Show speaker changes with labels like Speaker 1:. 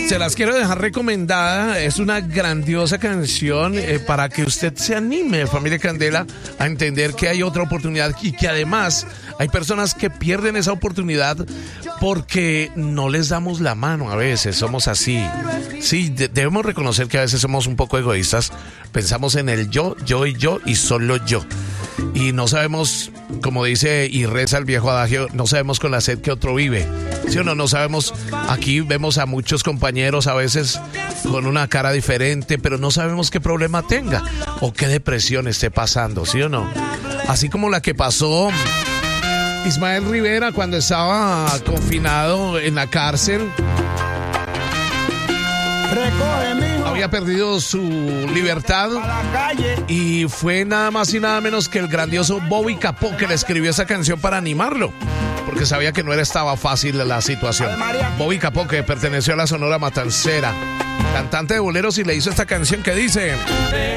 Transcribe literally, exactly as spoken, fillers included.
Speaker 1: Se las quiero dejar recomendada. Es una grandiosa canción eh, para que usted se anime, familia Candela, a entender que hay otra oportunidad y que además hay personas que pierden esa oportunidad porque no les damos la mano. A veces somos así. Sí, de- debemos reconocer que a veces somos un poco egoístas. Pensamos en el yo, yo y yo y solo yo. Y no sabemos, como dice y reza el viejo adagio, no sabemos con la sed que otro vive. ¿Sí o no? No sabemos. Aquí vemos a muchos compañeros a veces con una cara diferente, pero no sabemos qué problema tenga o qué depresión esté pasando, ¿sí o no? Así como la que pasó Ismael Rivera cuando estaba confinado en la cárcel.
Speaker 2: Recoge, mijo,
Speaker 1: Había perdido su libertad
Speaker 2: a la calle.
Speaker 1: y fue nada más y nada menos que el grandioso Bobby Capó que le escribió esa canción para animarlo, porque sabía que no era estaba fácil la situación. Bobby Capó, que perteneció a la Sonora Matancera, cantante de boleros, y le hizo esta canción que dice...